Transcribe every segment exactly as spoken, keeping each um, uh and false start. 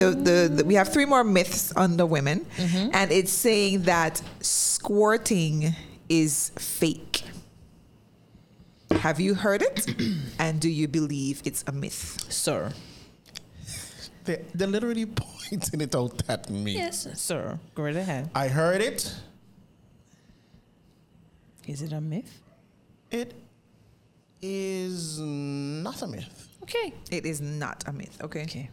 The, the, the, we have three more myths on the women, mm-hmm. and it's saying that squirting is fake. Have you heard it? And do you believe it's a myth? Sir. They're, they're literally pointing it out at me. Yes, sir. Go right ahead. I heard it. Is it a myth? It is not a myth. Okay. It is not a myth. Okay. Okay.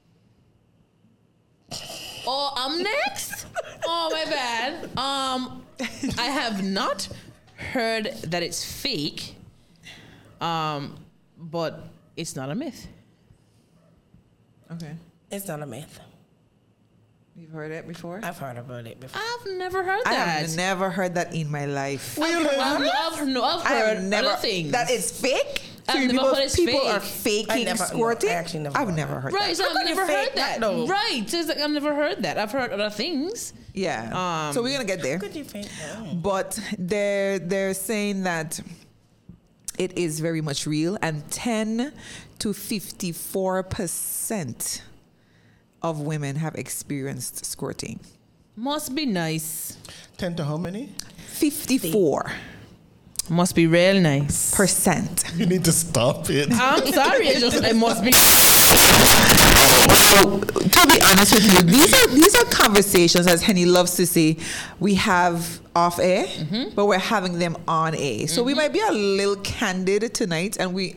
Oh, I'm next? Oh, my bad. Um, I have not heard that it's fake, um, but it's not a myth. Okay. It's not a myth. You've heard it before? I've heard about it before. I've never heard I that. have never heard that in my life. I've, I've, I've, no, I've I heard have never other things. that is fake. I've So never people, heard it's people fake. are I faking never- no, squirting. I actually never I've heard never that. heard Right, that. so How I've could you never fake heard that. that, though? Right, so it's like I've never heard that. I've heard other things. Yeah. Um, so we're gonna get there. Could you fake that? But they're they're saying that it is very much real, and ten to fifty-four percent of women have experienced squirting. Must be nice. Ten to how many? Fifty-four Must be real nice. percent. You need to stop it. I'm sorry, it just it must be. To be honest with you, these are these are conversations, as Henny loves to say, we have off air, mm-hmm. but we're having them on air. So mm-hmm. we might be a little candid tonight, and we.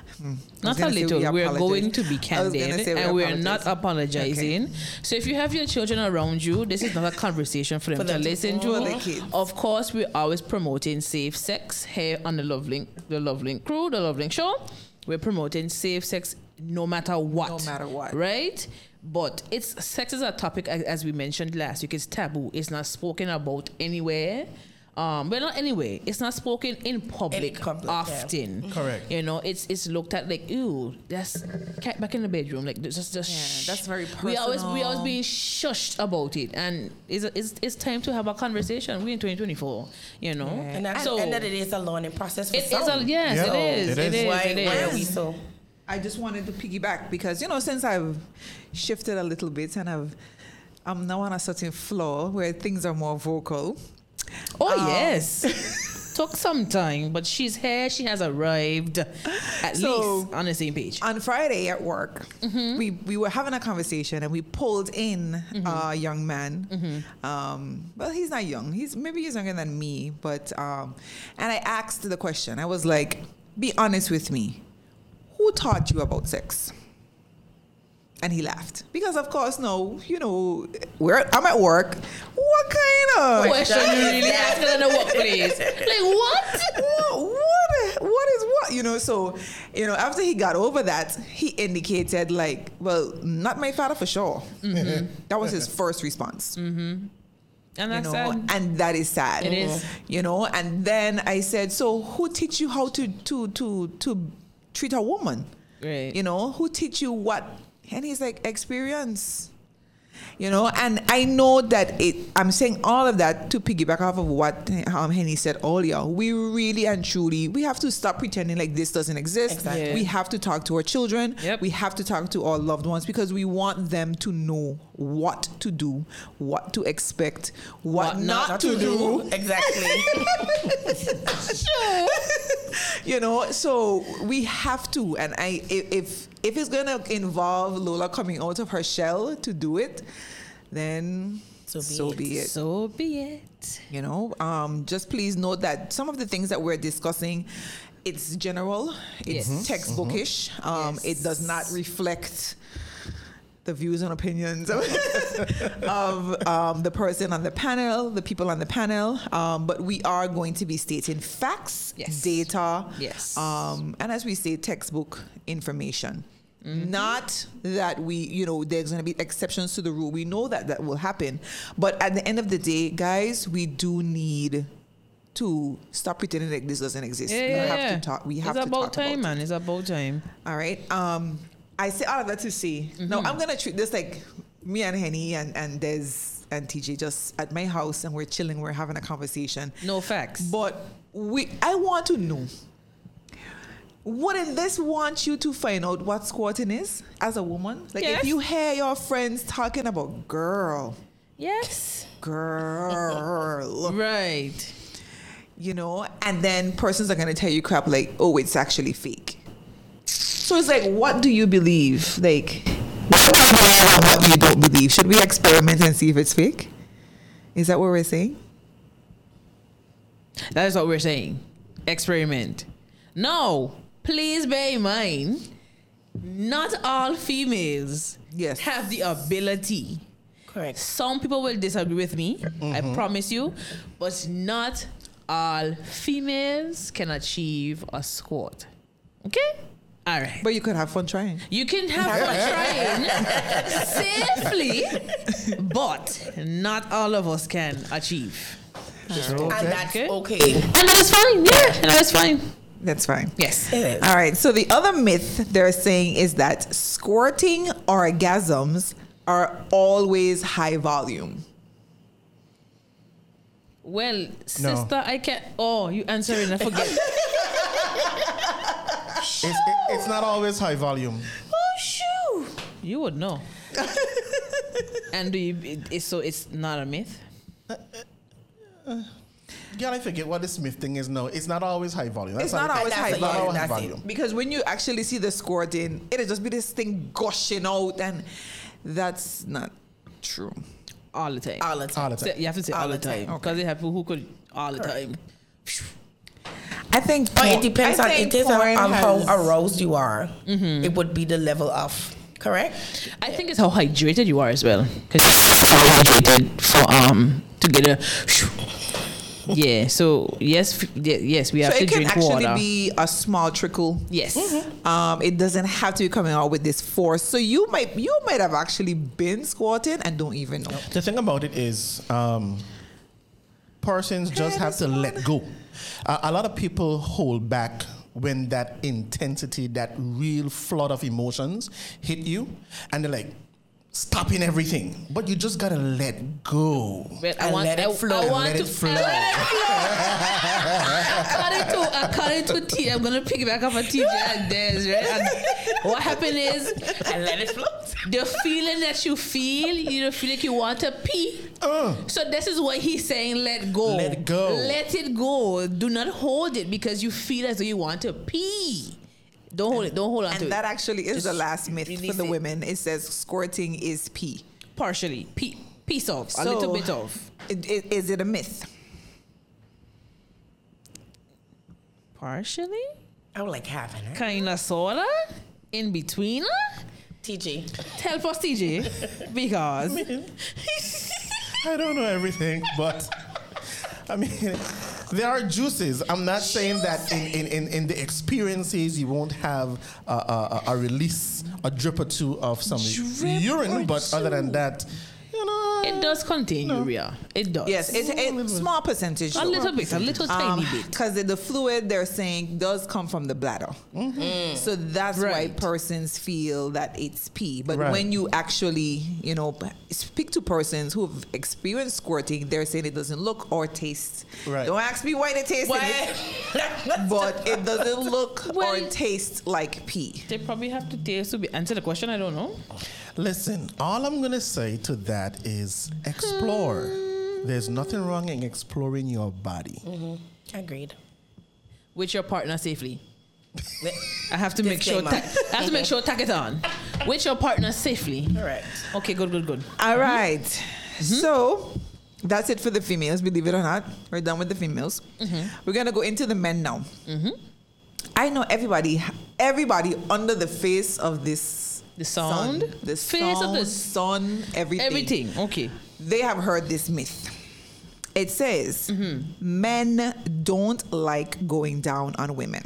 Not a little. We we're apologize. going to be I was candid, gonna say we and we're apologize. not apologizing. Okay. So if you have your children around you, this is not a conversation for them For to them to- listen For the to. kids. Of course, we're always promoting safe sex here on the Love Link, the Love Link crew, the Love Link show. We're promoting safe sex no matter what. No matter what. Right? But it's sex is a topic, as as we mentioned last week. It's taboo. It's not spoken about anywhere. Um, but not anyway. It's not spoken in public, In public, often. yeah. Correct. You know, it's it's looked at like, ooh, that's cat back in the bedroom. Like just just Yeah, shh. that's very We always we always personal. being shushed about it, and it's it's, it's time to have a conversation. We're in twenty twenty-four. You know, And, that, so and that it is a learning process for it is some. a yes, Yeah, it is. it It is. is. Why, It why are we is. so? I just wanted to piggyback because, you know, since I've shifted a little bit and I've, I'm now on a certain floor where things are more vocal. Oh Um, yes. Took some time, but she's here. She has arrived at So- least on the same page. On Friday at work, we, we were having a conversation and we pulled in a young man. Um, well, he's not young. He's maybe he's younger than me, but um, and I asked the question. I was like, "Be honest with me. Who taught you about sex?" And he laughed because, of course, no, you know, we're I'm at work. What kind of Question you really asking in the workplace? Like what? what, what what is what you know so you know after he got over that, he indicated like, well, not my father for sure. Mm-hmm. That was his first response. Mm-hmm. And You that's know, sad. and that is sad. It is. You know, and then I said, so who teach you how to to to to treat a woman? Right. You know, who teach you what? And he's like, experience. You know, and I know that it, I'm saying all of that to piggyback off of what um, Henny said earlier. We really and truly, we have to stop pretending like this doesn't exist. Exactly. Yeah. We have to talk to our children. Yep. We have to talk to our loved ones because we want them to know what to do, what to expect, what, What not, not to, do. Exactly. You know, so we have to. And I, if if it's gonna involve Lola coming out of her shell to do it, then So be so it. be it. So be it. You know, um, just please note that some of the things that we're discussing, it's general, it's Yes. textbookish. Um, Yes. It does not reflect the views and opinions of, of um, the person on the panel, the people on the panel. Um, but we are going to be stating facts, Yes. data, Yes. um, and as we say, textbook information. Mm-hmm. Not that we, you know, there's going to be exceptions to the rule. We know that that will happen. But at the end of the day, guys, we do need to stop pretending like this doesn't exist. Yeah, we yeah, have yeah. to talk. We have it's to about talk time, about man. It's about time. it. All right. Um, I say all of that to say, Mm-hmm. now I'm going to treat this like me and Henny and, and Des and T J just at my house and we're chilling, we're having a conversation. No facts. But we, I want to know, Wouldn't this want you to find out what squatting is as a woman? Like Yes. if you hear your friends talking about girl, Yes. girl, Right. you know, and then persons are gonna tell you crap like, oh, it's actually fake. So it's like, what do you believe? Like, what you don't believe? Should we experiment and see if it's fake? Is that what we're saying? That is what we're saying. Experiment. No, please bear in mind, not all females Yes. have the ability. Correct. Some people will disagree with me, I promise you, but not all females can achieve a squat. Okay? All right. But you could have fun trying. You can have fun trying safely, but not all of us can achieve. And that's Okay. okay. And that is fine. Yeah, and that is fine. That's fine. Yes. It is. All right. So the other myth they're saying is that squirting orgasms are always high volume. Well, sister, I can't. Oh, you answering? I forget. It's, it, it's not always high volume. Oh, shoo! You would know. And do you? It, it's, so it's not a myth. Girl, I forget what this myth thing is now. It's not always high volume. It's not always that's high it, yeah, volume. that's it. volume. Because when you actually see the squirting, it'll just be this thing gushing out, and that's not true. All the time. All the time. All the time. Say- You have to say all, the time because they have people who could all the time. I think. But por- it depends I on think it is on, porn on how has- aroused you are. It would be the level of correct. I think it's how hydrated you are as well. Because how hydrated for um to get a. Yeah. So yes, f- ye- yes, we have So to it can drink actually water. be a small trickle. Yes. Um, it doesn't have to be coming out with this force. So you might you might have actually been squatting and don't even know. The thing about it is, um, persons just have to let go. Uh, a lot of people hold back when that intensity, that real flood of emotions hit you, and they're like stopping everything. But you just gotta let go. Well, I And want let it I, flow. I want Let to it flow. according to according to T, I'm gonna pick back up a T J and Des, right? And what happened is And let it flow. the feeling that you feel, you don't feel like you want to pee. Uh, So this is what he's saying, let go. Let it go. Let it go. Do not hold it because you feel as though you want to pee. Don't hold it. Don't hold on to And it. that actually is Just the last myth for release the it. women. It says squirting is pee. Partially. Pee. Piece of. a So, little bit of. it- it- Is it a myth? Partially? I would like having it. Kinda sorta. In between. T G. Help us, T J. Because I don't know everything, but I mean, there are juices. I'm not saying that in, in, in, in the experiences you won't have a, a, a release, a drip or two of some Drip urine, or but other than that, you know, it does contain urea. It does. Yes, it's a small percentage. A little bit. A little tiny bit. Because the fluid they're saying does come from the bladder. So that's why Right. persons feel that it's pee. But Right. when you actually, you know, speak to persons who've experienced squirting, they're saying it doesn't look or taste. Right. Don't ask me why it tastes, but it doesn't look Well- or taste like pee. They probably have to taste to be answer the question. I don't know. listen, all I'm going to say to that is explore. There's nothing wrong in exploring your body. Agreed. With your partner safely. I have to make sure. Disclaimer. Ta- I have to make sure tack it on. With your partner safely. Correct. Okay. Good. Good. Good. All right. So that's it for the females, believe it or not. We're done with the females. We're going to go into the men now. I know everybody, everybody under the face of this The sound? sun, the Face of sound, the- sun, everything. Everything. Okay. They have heard this myth. It says men don't like going down on women.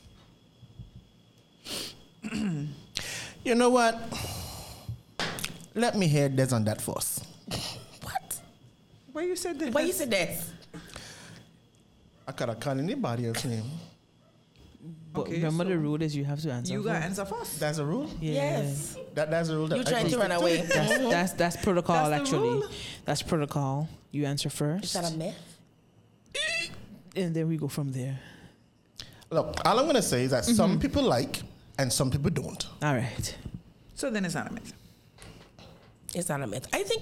You know what? Let me hear this on that first. What? Why you said that? Why you said this? I could have called anybody else name. But Okay, remember so the rule is you have to answer. You got first. answer first. That's a rule? Yeah. Yes. That, that's a rule that You I trying can to run stick away? That's that's that's protocol That's the actually. rule. That's protocol. You answer first, Is that a myth? and then we go from there. Look, all I'm going to say is that Mm-hmm. some people like and some people don't. All right. So then it's not a myth. It's not a myth. I think